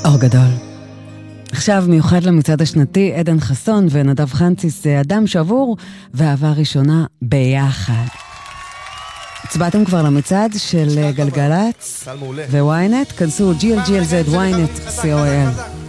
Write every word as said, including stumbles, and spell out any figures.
אור גדול. עכשיו מיוחד למצעד השנתי, עדן חסון ונדב חנציס, אדם שבור ואהבה ראשונה ביחד. הצבעתם כבר למצעד של גלגלץ וויינט, כנסו ג'י אל ג'י אל זד וויינט סי או אל.